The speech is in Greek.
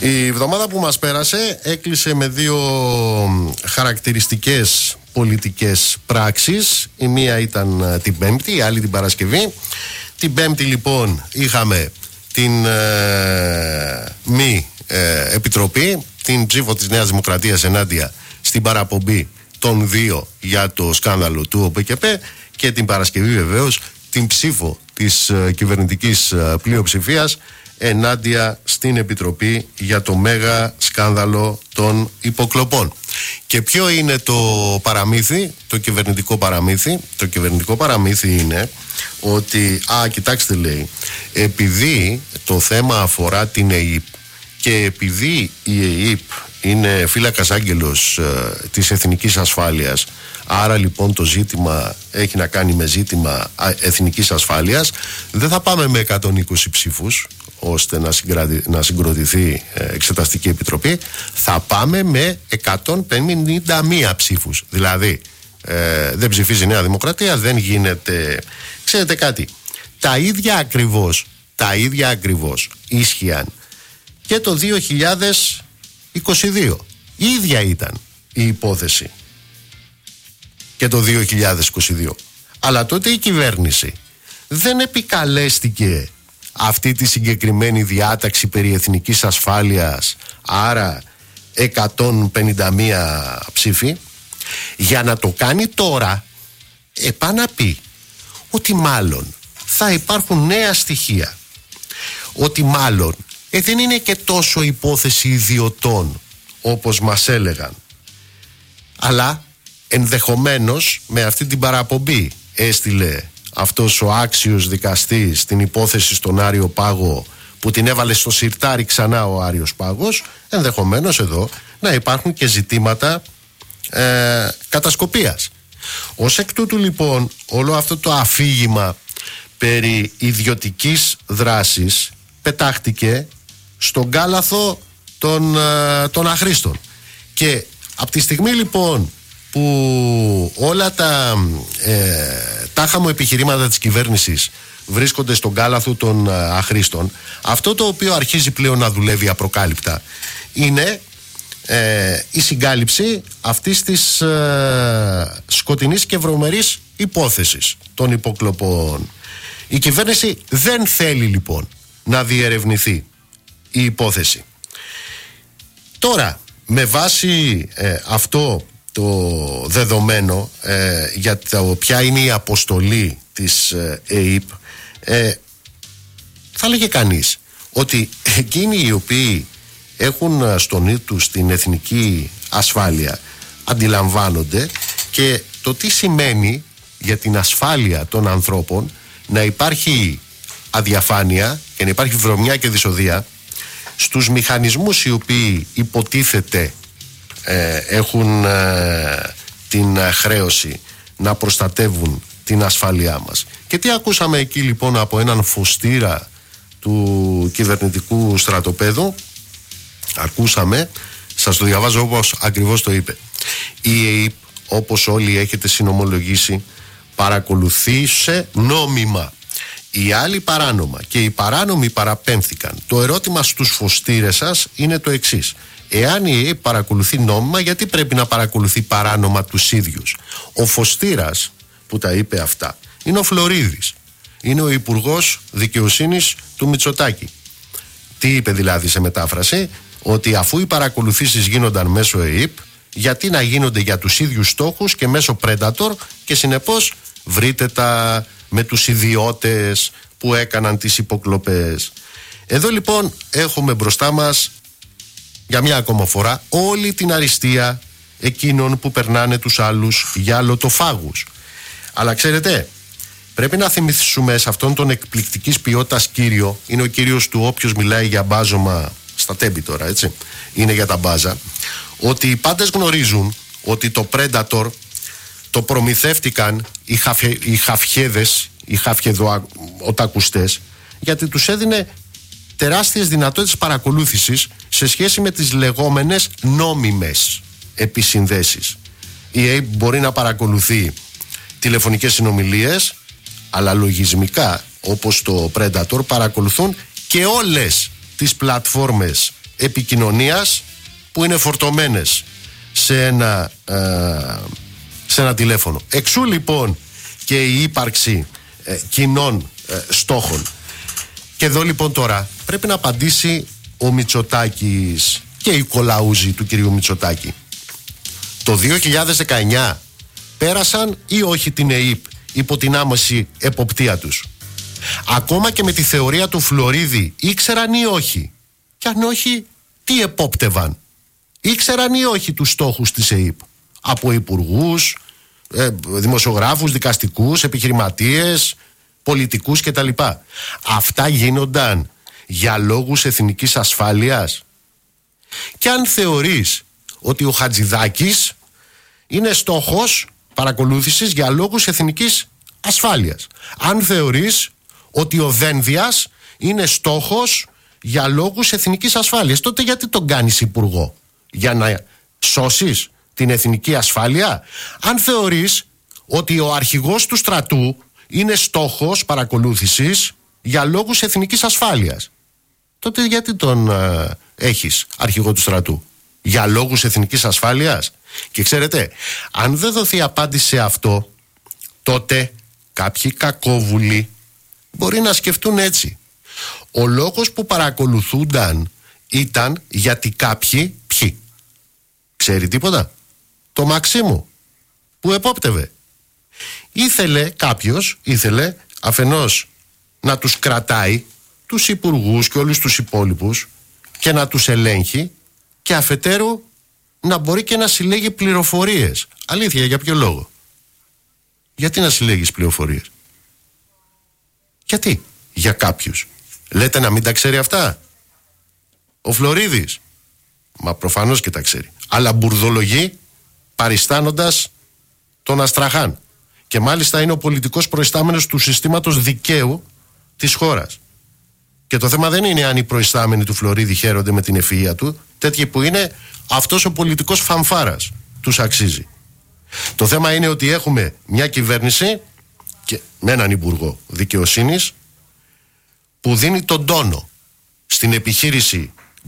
Η εβδομάδα που μας πέρασε έκλεισε με δύο χαρακτηριστικές πολιτικές πράξεις. Η μία ήταν την Πέμπτη, η άλλη την Παρασκευή. Την Πέμπτη λοιπόν είχαμε την μη επιτροπή, την ψήφο της Νέας Δημοκρατίας ενάντια στην παραπομπή των δύο για το σκάνδαλο του ΟΠΚΠ, και την Παρασκευή βεβαίως την ψήφο της κυβερνητικής πλειοψηφίας ενάντια στην Επιτροπή για το μέγα σκάνδαλο των υποκλοπών. Και ποιο είναι το παραμύθι, το κυβερνητικό παραμύθι? Το κυβερνητικό παραμύθι είναι ότι, κοιτάξτε, λέει, επειδή το θέμα αφορά την ΕΕΠ και επειδή η ΕΕΠ είναι φύλακας άγγελος της εθνικής ασφάλειας, άρα λοιπόν το ζήτημα έχει να κάνει με ζήτημα εθνικής ασφάλειας, δεν θα πάμε με 120 ψήφους ώστε να συγκροτηθεί εξεταστική επιτροπή, θα πάμε με 151 ψήφους. Δηλαδή δεν ψηφίζει η Νέα Δημοκρατία, δεν γίνεται. Ξέρετε κάτι, τα ίδια ακριβώς ίσχυαν και το 2022. Η ίδια ήταν η υπόθεση και το 2022. Αλλά τότε η κυβέρνηση δεν επικαλέστηκε αυτή τη συγκεκριμένη διάταξη περί εθνικής ασφάλειας, άρα 151 ψήφοι. Για να το κάνει τώρα, πάει να πει ότι μάλλον θα υπάρχουν νέα στοιχεία, ότι μάλλον δεν είναι και τόσο υπόθεση ιδιωτών όπως μας έλεγαν, αλλά ενδεχομένως με αυτή την παραπομπή έστειλε αυτός ο άξιος δικαστής την υπόθεση στον Άριο Πάγο, που την έβαλε στο σιρτάρι ξανά ο Άριος Πάγος, ενδεχομένως εδώ να υπάρχουν και ζητήματα κατασκοπίας. Ως εκ τούτου λοιπόν όλο αυτό το αφήγημα περί ιδιωτικής δράσης πετάχτηκε στον κάλαθο των αχρήστων. Και από τη στιγμή λοιπόν που όλα τα τάχαμο επιχειρήματα της κυβέρνησης βρίσκονται στον κάλαθο των αχρήστων, αυτό το οποίο αρχίζει πλέον να δουλεύει απροκάλυπτα είναι η συγκάλυψη αυτής της σκοτεινής και βρωμερής υπόθεσης των υποκλοπών. Η κυβέρνηση δεν θέλει λοιπόν να διερευνηθεί η υπόθεση. Τώρα, με βάση αυτό το δεδομένο για το ποια είναι η αποστολή της ΕΕΠ, θα λέγε κανείς ότι εκείνοι οι οποίοι έχουν στο νου τους την εθνική ασφάλεια αντιλαμβάνονται και το τι σημαίνει για την ασφάλεια των ανθρώπων να υπάρχει αδιαφάνεια και να υπάρχει βρωμιά και δυσοδεία στους μηχανισμούς οι οποίοι υποτίθεται έχουν την χρέωση να προστατεύουν την ασφάλειά μας. Και τι ακούσαμε εκεί λοιπόν από έναν φωστήρα του κυβερνητικού στρατοπέδου? Ακούσαμε, σας το διαβάζω όπως ακριβώς το είπε. Η ΕΕΠ, όπως όλοι έχετε συνομολογήσει, παρακολουθήσε νόμιμα. Οι άλλοι παράνομα και οι παράνομοι παραπέμφθηκαν. Το ερώτημα στους φωστήρες σας είναι το εξής: εάν η ΕΕΠ παρακολουθεί νόμιμα, γιατί πρέπει να παρακολουθεί παράνομα τους ίδιους? Ο φωστήρας που τα είπε αυτά είναι ο Φλωρίδης, είναι ο Υπουργός Δικαιοσύνης του Μητσοτάκη. Τι είπε δηλαδή σε μετάφραση? Ότι αφού οι παρακολουθήσεις γίνονταν μέσω ΕΕΠ, γιατί να γίνονται για τους ίδιους στόχους και μέσω Predator, και συνεπώς βρείτε τα με τους ιδιώτες που έκαναν τις υποκλοπές. Εδώ λοιπόν έχουμε μπροστά μας για μια ακόμα φορά όλη την αριστεία εκείνων που περνάνε τους άλλους για λοτοφάγους. Αλλά ξέρετε, πρέπει να θυμηθούμε σε αυτόν τον εκπληκτικής ποιότητας κύριο, είναι ο κύριος του όποιος μιλάει για μπάζωμα στα τέμπη τώρα, έτσι, είναι για τα μπάζα, ότι οι πάντες γνωρίζουν ότι το Predator το προμηθεύτηκαν οι χαφιέδες, οι χαφιεδοοτακουστές, γιατί τους έδινε τεράστιες δυνατότητες παρακολούθησης σε σχέση με τις λεγόμενες νόμιμες επισυνδέσεις. Η ΕΕΠ μπορεί να παρακολουθεί τηλεφωνικές συνομιλίες, αλλά λογισμικά, όπως το Predator, παρακολουθούν και όλες τις πλατφόρμες επικοινωνίας που είναι φορτωμένες σε ένα τηλέφωνο. Εξού λοιπόν και η ύπαρξη κοινών στόχων. Και εδώ λοιπόν τώρα πρέπει να απαντήσει ο Μητσοτάκης και η κολαούζη του κυρίου Μητσοτάκη. Το 2019 πέρασαν ή όχι την ΕΥΠ υπό την άμεση εποπτεία τους? Ακόμα και με τη θεωρία του Φλωρίδη ήξεραν ή όχι? Και αν όχι, τι επόπτευαν? Ήξεραν ή όχι τους στόχους της ΕΥΠ? Από υπουργούς, δημοσιογράφους, δικαστικούς, επιχειρηματίες, πολιτικούς κτλ. Αυτά γίνονταν για λόγους εθνικής ασφάλειας? Και αν θεωρείς ότι ο Χατζηδάκης είναι στόχος παρακολούθησης για λόγους εθνικής ασφάλειας, αν θεωρείς ότι ο Δένδιας είναι στόχος για λόγους εθνικής ασφάλειας, τότε γιατί τον κάνεις υπουργό? Για να σώσεις την εθνική ασφάλεια? Αν θεωρείς ότι ο αρχηγός του στρατού είναι στόχος παρακολούθησης για λόγους εθνικής ασφάλειας, τότε γιατί τον έχεις αρχηγό του στρατού? Για λόγους εθνικής ασφάλειας? Και ξέρετε, αν δεν δοθεί απάντηση σε αυτό, τότε κάποιοι κακόβουλοι μπορεί να σκεφτούν έτσι. Ο λόγος που παρακολουθούνταν ήταν γιατί κάποιοι, ποιοι? Ξέρει τίποτα? Το Μαξίμου που επόπτευε. Ήθελε αφενός να τους κρατάει τους υπουργούς και όλους τους υπόλοιπους και να τους ελέγχει, και αφετέρου να μπορεί και να συλλέγει πληροφορίες. Αλήθεια, για ποιο λόγο? Γιατί να συλλέγεις πληροφορίες? Γιατί? Για κάποιους. Λέτε να μην τα ξέρει αυτά? Ο Φλωρίδης, μα προφανώς και τα ξέρει, αλλά μπουρδολογεί παριστάνοντας τον Αστραχάν. Και μάλιστα είναι ο πολιτικός προϊστάμενος του συστήματος δικαίου της χώρας. Και το θέμα δεν είναι αν οι προϊστάμενοι του Φλωρίδη χαίρονται με την ευφυΐα του. Τέτοιοι που είναι, αυτός ο πολιτικός φανφάρας τους αξίζει. Το θέμα είναι ότι έχουμε μια κυβέρνηση και με έναν υπουργό δικαιοσύνης που δίνει τον τόνο στην επιχείρηση